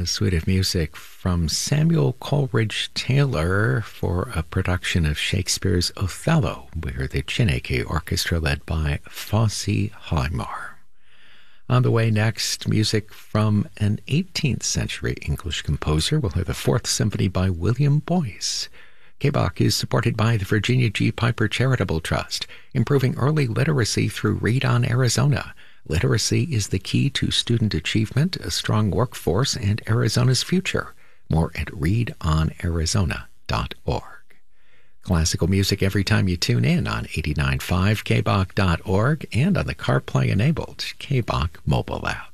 A suite of music from Samuel Coleridge Taylor for a production of Shakespeare's Othello, where the Chineke Orchestra led by Fosse Highmore. On the way next, music from an 18th century English composer. We'll hear the Fourth Symphony by William Boyce. KBOC is supported by the Virginia G. Piper Charitable Trust, improving early literacy through Read on Arizona. Literacy is the key to student achievement, a strong workforce, and Arizona's future. More at readonarizona.org. Classical music every time you tune in on 89.5kbach.org and on the CarPlay-enabled KBOC mobile app.